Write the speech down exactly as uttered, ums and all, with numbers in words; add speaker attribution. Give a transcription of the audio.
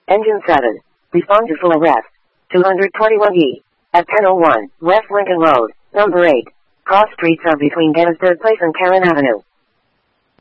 Speaker 1: Engine seven. Respond to full arrest. two twenty-one E. At ten oh one, West Lincoln Road, number eight. Cross streets are between Gettysburg Place and Karen Avenue.